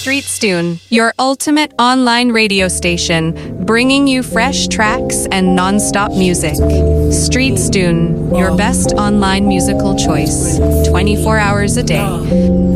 Streetstune, your ultimate online radio station, bringing you fresh tracks and non-stop music. Streetstune, your best online musical choice, 24 hours a day.